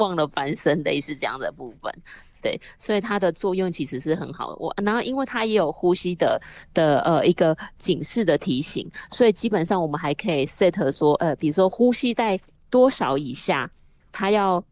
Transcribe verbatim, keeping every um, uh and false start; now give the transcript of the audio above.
忘了翻身，类似这样的部分。对，所以它的作用其实是很好的。我然后因为它也有呼吸的的呃一个警示的提醒，所以基本上我们还可以 set 说，呃，比如说呼吸在多少以下，它要